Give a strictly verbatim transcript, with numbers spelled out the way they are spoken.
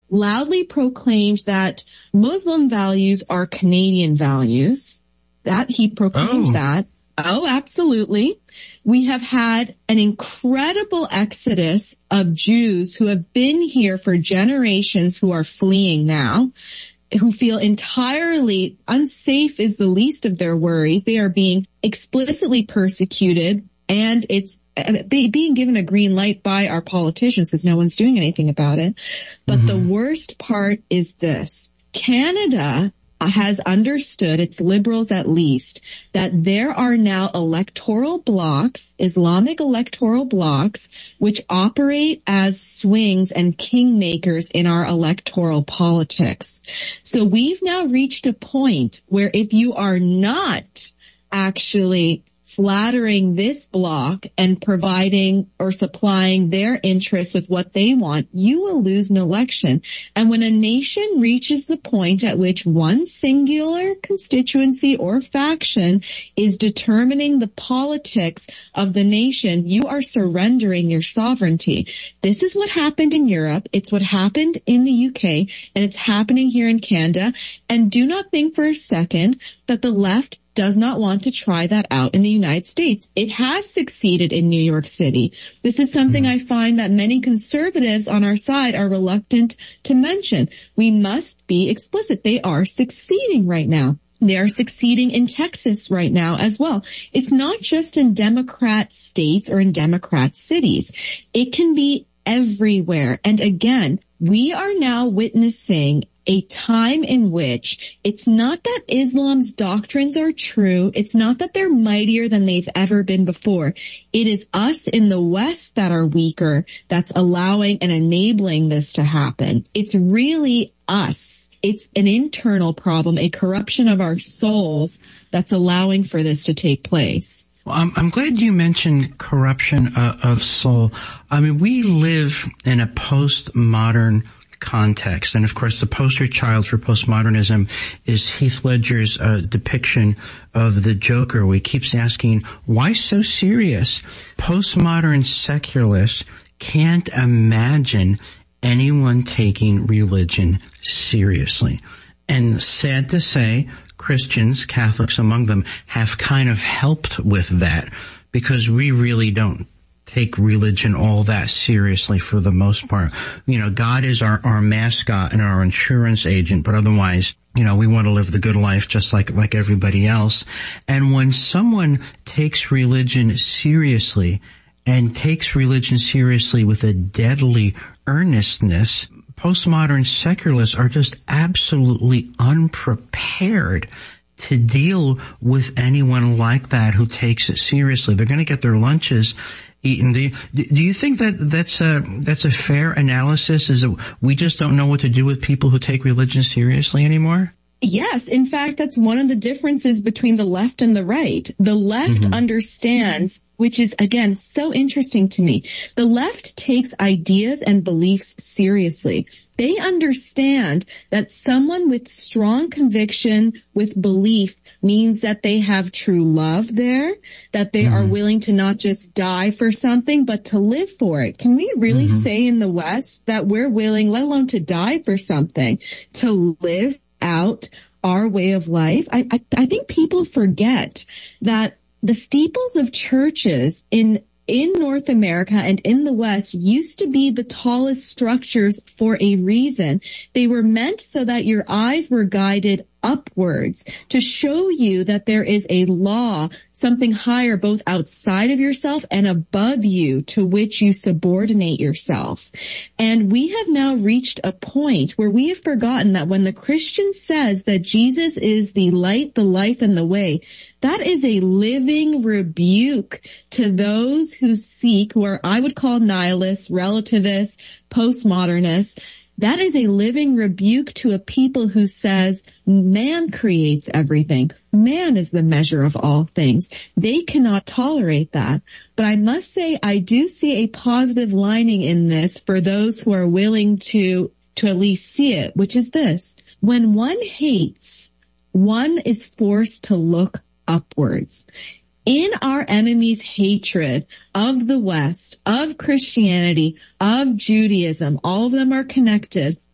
loudly proclaims that Muslim values are Canadian values. That he proclaimed oh. that. Oh, absolutely. We have had an incredible exodus of Jews who have been here for generations who are fleeing now, who feel entirely unsafe is the least of their worries. They are being explicitly persecuted, and it's being given a green light by our politicians because no one's doing anything about it. But mm-hmm. the worst part is this. Canada has understood, its liberals at least, that there are now electoral blocks, Islamic electoral blocks, which operate as swings and kingmakers in our electoral politics. So we've now reached a point where if you are not actually flattering this bloc and providing or supplying their interests with what they want, you will lose an election. And when a nation reaches the point at which one singular constituency or faction is determining the politics of the nation, you are surrendering your sovereignty. This is what happened in Europe. It's what happened in the U K, and it's happening here in Canada. And do not think for a second that the left does not want to try that out in the United States. It has succeeded in New York City. This is something I find that many conservatives on our side are reluctant to mention. We must be explicit. They are succeeding right now. They are succeeding in Texas right now as well. It's not just in Democrat states or in Democrat cities. It can be everywhere. And again, we are now witnessing a time in which it's not that Islam's doctrines are true. It's not that they're mightier than they've ever been before. It is us in the West that are weaker that's allowing and enabling this to happen. It's really us. It's an internal problem, a corruption of our souls that's allowing for this to take place. Well, I'm, I'm glad you mentioned corruption uh, of soul. I mean, we live in a postmodern context. And of course, the poster child for postmodernism is Heath Ledger's uh, depiction of the Joker. We keeps asking, why so serious? Postmodern secularists can't imagine anyone taking religion seriously. And sad to say, Christians, Catholics among them, have kind of helped with that because we really don't take religion all that seriously for the most part. You know, God is our, our mascot and our insurance agent, but otherwise, you know, we want to live the good life just like, like everybody else. And when someone takes religion seriously and takes religion seriously with a deadly earnestness, postmodern secularists are just absolutely unprepared to deal with anyone like that who takes it seriously. They're going to get their lunches eaten. Do you, do you think that that's a, that's a fair analysis? Is it we just don't know what to do with people who take religion seriously anymore? Yes. In fact, that's one of the differences between the left and the right. The left mm-hmm. understands, which is, again, so interesting to me. The left takes ideas and beliefs seriously. They understand that someone with strong conviction, with belief, means that they have true love there, that they mm-hmm. are willing to not just die for something, but to live for it. Can we really mm-hmm. say in the West that we're willing, let alone to die for something, to live out our way of life? I, I, I think people forget that the steeples of churches in in North America and in the West used to be the tallest structures for a reason. They were meant so that your eyes were guided upwards to show you that there is a law, something higher both outside of yourself and above you to which you subordinate yourself. And we have now reached a point where we have forgotten that when the Christian says that Jesus is the light, the life, and the way, that is a living rebuke to those who seek, who are, I would call nihilists, relativists, postmodernists. That is a living rebuke to a people who says man creates everything. Man is the measure of all things. They cannot tolerate that. But I must say I do see a positive lining in this for those who are willing to, to at least see it, which is this. When one hates, one is forced to look upwards. In our enemy's hatred of the West, of Christianity, of Judaism, all of them are connected.